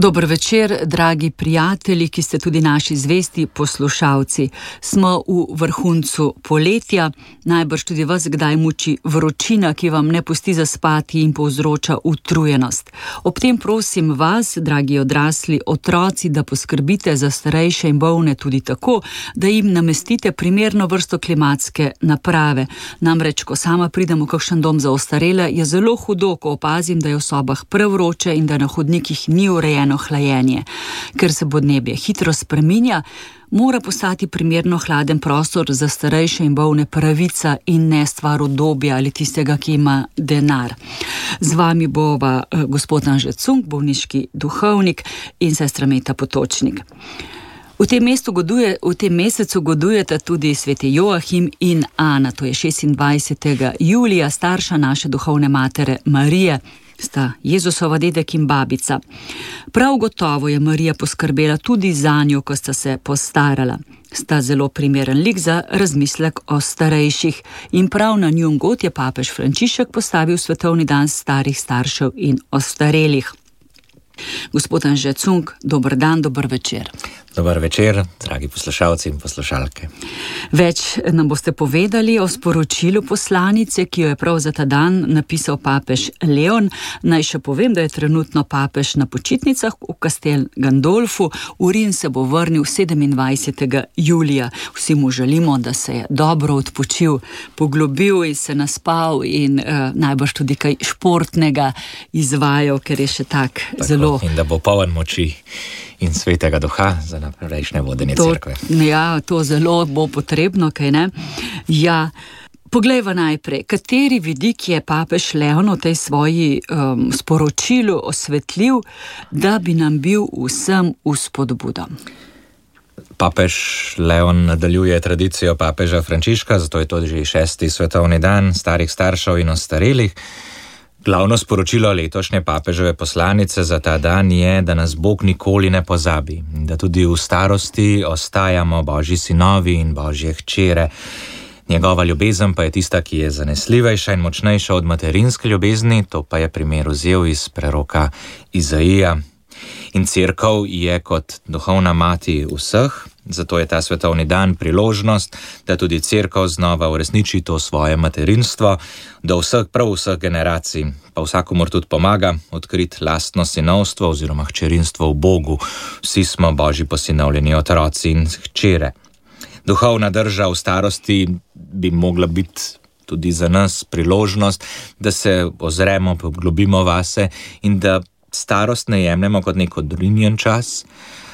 Dober večer, dragi prijatelji, ki ste tudi naši zvesti poslušalci. Smo v vrhuncu poletja, najbrž tudi vas kdaj muči vročina, ki vam ne pusti zaspati in povzroča utrujenost. Ob tem prosim vas, dragi odrasli otroci, da poskrbite za starejše in bolne tudi tako, da jim namestite primerno vrsto klimatske naprave. Namreč, ko sama pridem v kakšen dom za ostarele, je zelo hudo, ko opazim, da je v sobah prevroče in da na hodnikih ni urejeno hlajenje. Ker se podnebje hitro spreminja, mora postati primerno hladen prostor za starejše in bolne pravica in ne stvar udobja ali tistega, ki ima denar. Z vami bova gospod Anže Cunk, bolniški duhovnik, in sestra Meta Potočnik. V tem mesecu godujeta tudi sveti Joachim in Ana, to je 26. julija, starša naše duhovne matere Marije, sta Jezusova dedek in babica. Prav gotovo je Marija poskrbela tudi zanjo, ko sta se postarala. Sta zelo primeren lik za razmislek o starejših in prav na njun god je papež Frančišek postavil svetovni dan starih staršev in ostarelih. Gospod Anže Cunk, dober dan, dober večer. Dober večer, dragi poslušalci in poslušalke. Več nam boste povedali o sporočilu poslanice, ki jo je prav za ta dan napisal papež Leon. Naj še povem, da je trenutno papež na počitnicah v Castel Gandolfu. V Rim se bo vrnil 27. julija. Vsi mu želimo, da se je dobro odpočil, poglobil in se naspal in najbrž tudi kaj športnega izvajal, ker je še tako zelo... In da bo poln moči in svetega duha za naprejšnje vodenje cerkve. Ja, to zelo bo potrebno, kaj ne? Ja, poglejva najprej, kateri vidik je papež Leon v tej svoji sporočilu osvetljiv, da bi nam bil vsem vzpodbudo. Papež Leon nadaljuje tradicijo papeža Frančiška, zato je to že 6. svetovni dan starih staršev in ostarelih. Glavno sporočilo letošnje papeževe poslanice za ta dan je, da nas Bog nikoli ne pozabi, da tudi v starosti ostajamo Božji sinovi in Božje hčere. Njegova ljubezen pa je tista, ki je zanesljivejša in močnejša od materinske ljubezni, to pa je primer vzel iz preroka Izaija. In cerkev je kot duhovna mati vseh, zato je ta svetovni dan priložnost, da tudi cerkev znova uresniči to svoje materinstvo, do prav vseh generacij, pa vsakomur tudi pomaga odkriti lastno sinovstvo oziroma hčerinstvo v Bogu. Vsi smo Božji posinovljeni otroci in hčere. Duhovna drža v starosti bi mogla biti tudi za nas priložnost, da se ozremo, poglobimo vase in da starost ne jemljemo kot nek odrinjen čas,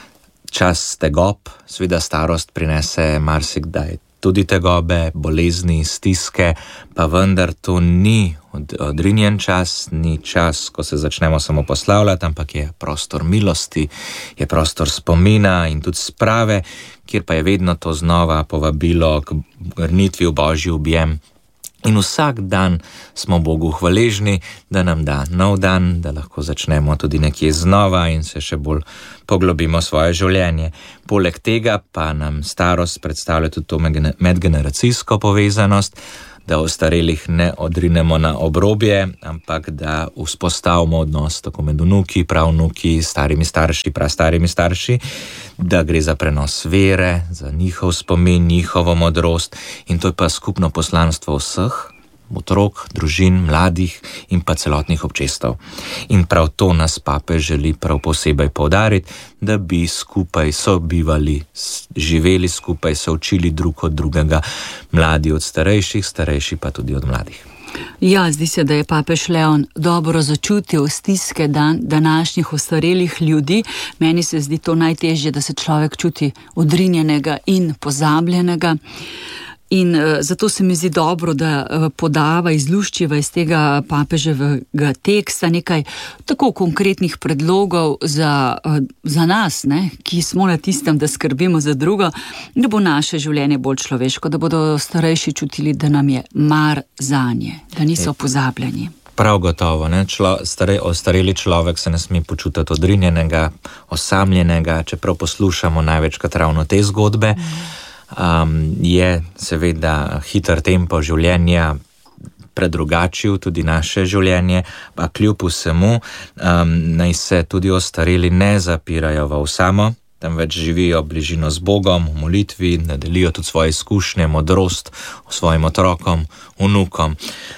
čas tegob. Seveda starost prinese marsikdaj tudi tegobe, bolezni, stiske, pa vendar to ni odrinjen čas, ni čas, ko se začnemo samo poslavljati, ampak je prostor milosti, je prostor spomina in tudi sprave, kjer pa je vedno to znova povabilo k vrnitvi v Božji objem. In vsak dan smo Bogu hvaležni, da nam da nov dan, da lahko začnemo tudi nekje znova in se še bolj poglobimo svoje življenje. Poleg tega pa nam starost predstavlja tudi to medgeneracijsko povezanost, da ostarelih ne odrinemo na obrobje, ampak da vzpostavimo odnos tako med vnuki, pravnuki, starimi starši, prastarimi starši, da gre za prenos vere, za njihov spomin, njihovo modrost in to je pa skupno poslanstvo vseh, otrok, družin, mladih in pa celotnih občestev. In prav to nas papež želi prav posebej poudariti, da bi skupaj sobivali, živeli skupaj, se učili drug od drugega, mladi od starejših, starejši pa tudi od mladih. Ja, zdi se, da je papež Leon dobro začutil stiske današnjih ostarelih ljudi. Meni se zdi to najtežje, da se človek čuti odrinjenega in pozabljenega. In zato se mi zdi dobro, da podava, izluščiva iz tega papeževega teksta nekaj tako konkretnih predlogov za nas, ne, ki smo na tistem, da skrbimo za drugo, da bo naše življenje bolj človeško, da bodo starejši čutili, da nam je mar zanje, da niso pozabljeni. Prav gotovo, ne? Ostareli človek se ne sme počutiti odrinjenega, osamljenega, čeprav poslušamo največkrat ravno te zgodbe. Je seveda hiter tempo življenja, predrugačil tudi naše življenje, pa kljub vsemu naj se tudi ostareli ne zapirajo v osamo, temveč živijo bližino z Bogom, v molitvi, da delijo tudi svoje izkušnje, modrost svojim otrokom, vnukom.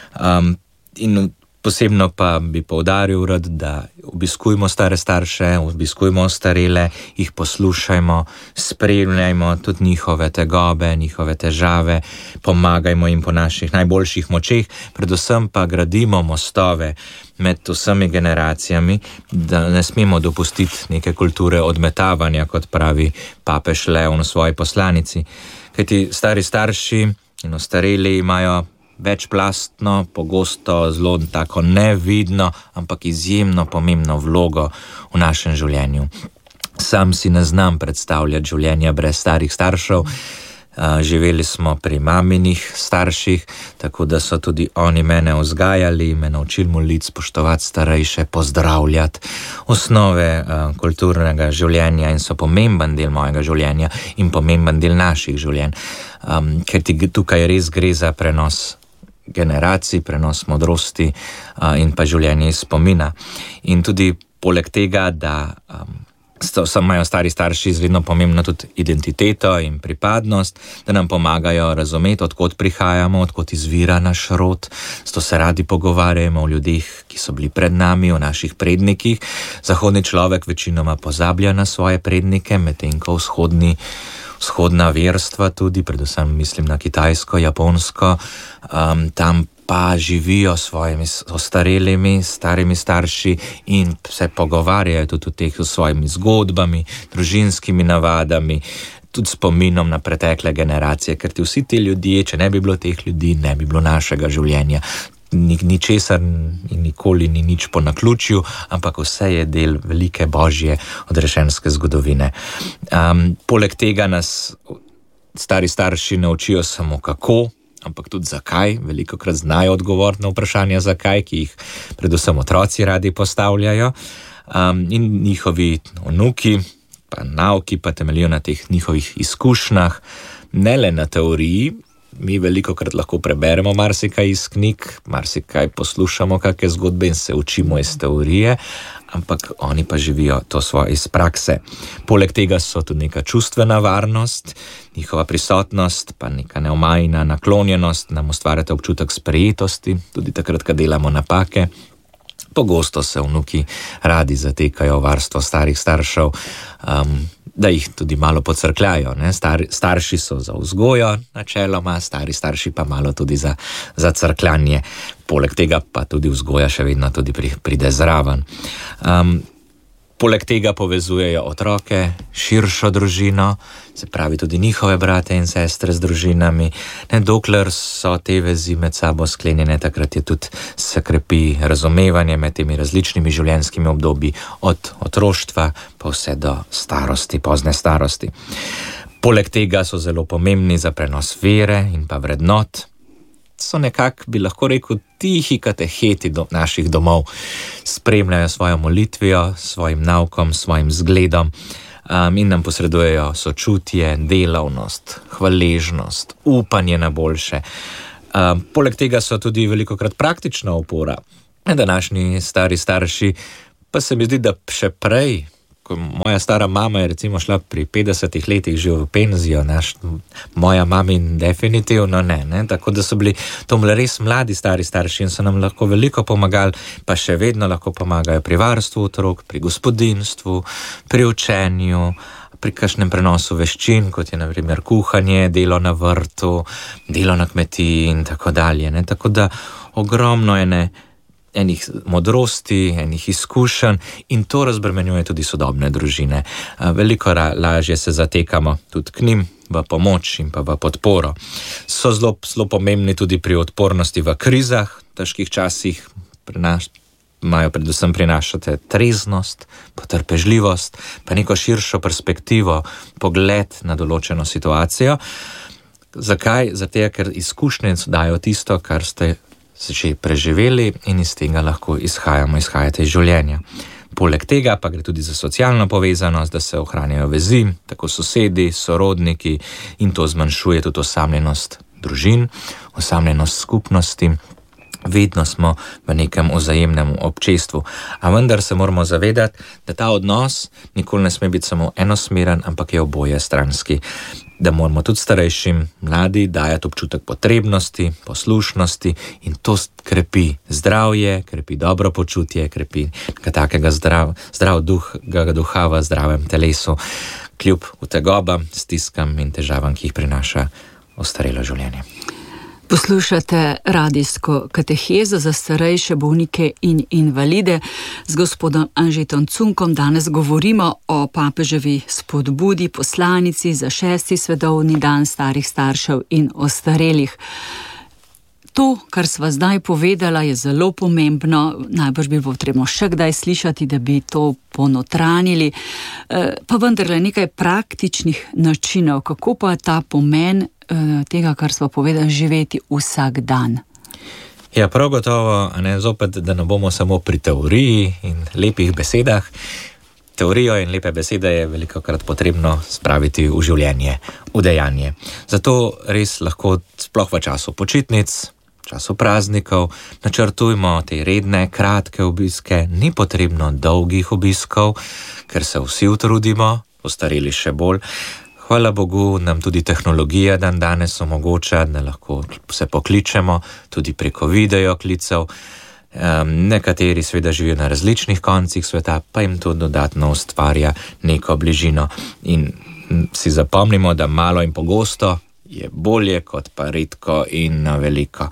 In posebno pa bi poudaril rad, da obiskujmo stare starše, obiskujmo ostarele, jih poslušajmo, spremljajmo tudi njihove tegobe, njihove težave, pomagajmo jim po naših najboljših močeh, predvsem pa gradimo mostove med vsemi generacijami, da ne smemo dopustiti neke kulture odmetavanja, kot pravi papež Leon v svoji poslanici. Kajti stari starši in ostareli imajo večplastno, pogosto zelo tako nevidno, ampak izjemno pomembno vlogo v našem življenju. Sam si ne znam predstavljati življenja brez starih staršev. Živeli smo pri maminih starših, tako da so tudi oni mene vzgajali, me naučili moliti, spoštovati starejše, pozdravljati, osnove kulturnega življenja in so pomemben del mojega življenja in pomemben del naših življenj. Ker tukaj res gre za prenos generacij, prenos modrosti in pa življenje iz spomina. In tudi poleg tega, da imajo stari starši izredno pomembno tudi identiteto in pripadnost, da nam pomagajo razumeti, odkot prihajamo, odkot izvira naš rod, zato se radi pogovarjamo o ljudeh, ki so bili pred nami, o naših prednikih. Zahodni človek večinoma pozablja na svoje prednike, medtem ko vzhodna verstva tudi, predvsem mislim na Kitajsko, Japonsko, tam pa živijo svojimi ostarelimi, starimi starši in se pogovarjajo tudi o teh svojimi zgodbami, družinskimi navadami, tudi spominom na pretekle generacije, ker ti vsi ti ljudje, če ne bi bilo teh ljudi, ne bi bilo našega življenja. Ničesar in nikoli ni nič po naključju, ampak vse je del velike božje odrešenske zgodovine. Poleg tega nas stari starši naučijo samo kako, ampak tudi zakaj. Velikokrat znajo odgovoriti na vprašanja zakaj, ki jih predvsem otroci radi postavljajo. In njihovi vnuki, pa nauki pa temeljijo na teh njihovih izkušnjah, ne le na teoriji. Mi velikokrat lahko preberemo marsikaj iz knjig, marsikaj poslušamo, kakšne zgodbe in se učimo iz teorije, ampak oni pa živijo to svoje iz prakse. Poleg tega so tudi neka čustvena varnost, njihova prisotnost, pa neka neomajna naklonjenost nam ustvarjata občutek sprejetosti, tudi takrat, ko delamo napake. Pogosto se vnuki radi zatekajo v varstvo starih staršev, da jih tudi malo pocrkljajo. Starši so za vzgojo načeloma, stari starši pa malo tudi za crkljanje. Poleg tega pa tudi vzgoja še vedno tudi pride zraven. Poleg tega povezujejo otroke, širšo družino, se pravi tudi njihove brate in sestre z družinami. Dokler so te vezi med sabo sklenjene, takrat je tudi se krepi razumevanje med temi različnimi življenjskimi obdobji, od otroštva pa vse do starosti, pozne starosti. Poleg tega so zelo pomembni za prenos vere in pa vrednot. So nekako, bi lahko rekel, tihi kateheti do naših domov, spremljajo svojo molitvijo, svojim naukom, svojim zgledom in nam posredujejo sočutje, delavnost, hvaležnost, upanje na boljše. Poleg tega so tudi velikokrat praktična opora. Današnji stari starši pa se mi zdi, da še prej, ko moja stara mama je recimo šla pri 50 letih že v penzijo, moja mamin definitivno ne, tako da so bili to res mladi stari starši in so nam lahko veliko pomagali, pa še vedno lahko pomagajo pri varstvu otrok, pri gospodinjstvu, pri učenju, pri kakšnem prenosu veščin, kot je na primer kuhanje, delo na vrtu, delo na kmetiji in tako dalje. Tako da ogromno enih modrosti, enih izkušenj in to razbremenjuje tudi sodobne družine. Veliko lažje se zatekamo tudi k njim v pomoč in pa v podporo. So zelo pomembni tudi pri odpornosti v krizah, težkih časih imajo predvsem prinašate treznost, potrpežljivost, pa neko širšo perspektivo, pogled na določeno situacijo. Zakaj? Zato, ker izkušnje dajo tisto, kar ste že preživeli in iz tega lahko izhajate iz življenja. Poleg tega pa gre tudi za socialno povezanost, da se ohranjajo vezi, tako sosedi, sorodniki in to zmanjšuje tudi osamljenost družin, osamljenost skupnosti Vedno smo v nekem vzajemnem občestvu, a vendar se moramo zavedati, da ta odnos nikoli ne sme biti samo enosmeren, ampak je oboje stranski. Da moramo tudi starejšim, mladi dajati občutek potrebnosti, poslušnosti in to krepi zdravje, krepi dobro počutje, krepi takega zdrav duha v zdravem telesu, kljub utegobam, stiskam in težavam, ki jih prinaša ostarelo življenje. Poslušate radijsko katehezo za starejše bolnike in invalide. Z gospodom Anžetom Cunkom danes govorimo o papeževi spodbudi, poslanici za 6. svetovni dan starih staršev in ostarelih. To, kar sva zdaj povedala, je zelo pomembno, najbrž bi bilo potrebno še kdaj slišati, da bi to ponotranili, pa vendarle nekaj praktičnih načinov, kako pa ta pomen tega, kar sva povedala, živeti vsak dan. Ja, prav gotovo, zopet, da ne bomo samo pri teoriji in lepih besedah. Teorijo in lepe besede je velikokrat potrebno spraviti v življenje, v dejanje. Zato res lahko sploh v času počitnic, času praznikov, načrtujmo te redne, kratke obiske, ni potrebno dolgih obiskov, ker se vsi utrudimo, ostareli še bolj. Hvala Bogu, nam tudi tehnologija danes omogoča, da lahko se pokličemo, tudi preko videoklicev. Nekateri seveda živijo na različnih koncih sveta, pa jim to dodatno ustvarja neko bližino. In si zapomnimo, da malo in pogosto je bolje kot pa redko in veliko,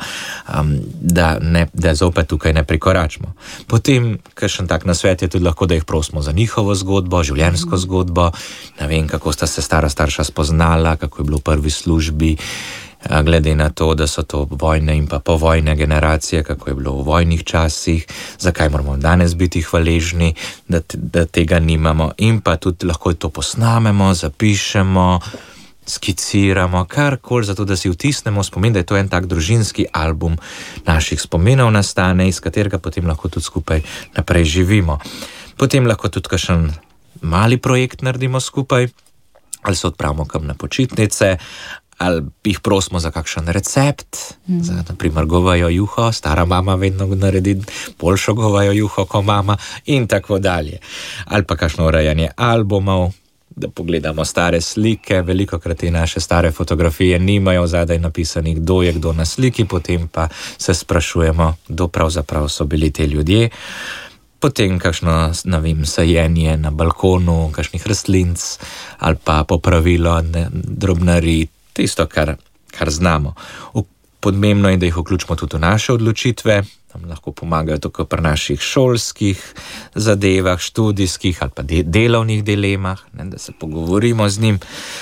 da zopet tukaj ne prikoračimo. Potem, kakšen tak nasvet je tudi lahko, da jih prosimo za njihovo zgodbo, življenjsko zgodbo, ne vem, kako sta se stara starša spoznala, kako je bilo v prvi službi, glede na to, da so to vojne in pa povojne generacije, kako je bilo v vojnih časih, zakaj moramo danes biti hvaležni, da tega nimamo, in pa tudi lahko to posnamemo, zapišemo, skiciramo, karkoli, zato da si vtisnemo spomin, da je to en tak družinski album naših spominov nastane, iz katerega potem lahko tudi skupaj naprej živimo. Potem lahko tudi kakšen mali projekt naredimo skupaj, ali se odpravimo kam na počitnice, ali jih prosimo za kakšen recept, za naprimer govejo juho, stara mama vedno naredi boljšo govejo juho kot mama in tako dalje. Ali pa kakšno urejanje albumov, da pogledamo stare slike, velikokrat te naše stare fotografije nimajo zadaj napisanih, kdo je kdo na sliki, potem pa se sprašujemo, kdo pravzaprav so bili te ljudje. Potem kakšno, sajenje na balkonu, kakšnih rastlinc, ali pa popravilo drobnari, tisto, kar znamo. Pomembno je, da jih vključimo tudi v naše odločitve, nam lahko pomagajo tako pri naših šolskih zadevah, študijskih ali pa delovnih dilemah, da se pogovorimo z njim,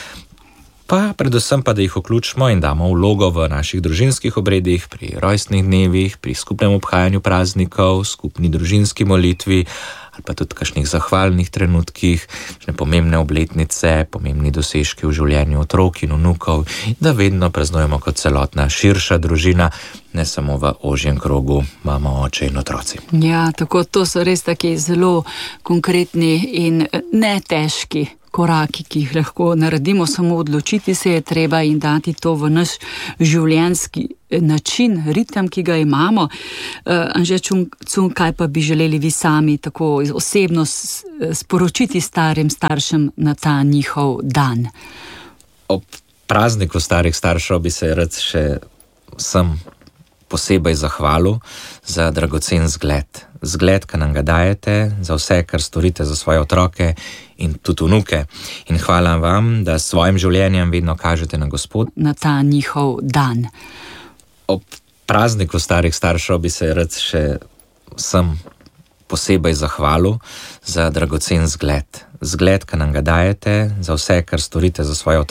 pa predvsem pa, da jih vključimo in damo vlogo v naših družinskih obredih, pri rojstnih dnevih, pri skupnem obhajanju praznikov, skupni družinski molitvi, ali pa tudi kakšnih zahvalnih trenutkih, pomembne obletnice, pomembni dosežki v življenju otrok in vnukov, da vedno praznujemo kot celotna širša družina, ne samo v ožjem krogu mama, oče in otroci. Ja, tako, to so res taki zelo konkretni in ne težki koraki, ki jih lahko naredimo, samo odločiti se je treba in dati to v naš življenjski način, ritem, ki ga imamo. Anže Cunk, kaj pa bi želeli vi sami tako osebno sporočiti starim staršem na ta njihov dan? Ob prazniku starih staršev bi se rad še vsem posebej zahvalil za dragocen zgled. Zgled, ki nam ga dajete, za vse, kar storite za svoje otroke in tudi vnuke. In hvala vam, da s svojim življenjem vedno kažete na Gospod. Na ta njihov dan. Ob prazniku starih staršev bi se rad še vsem posebej zahvalil za dragocen zgled. Zgled, ki nam ga dajete, za vse, kar storite za svoje otroke.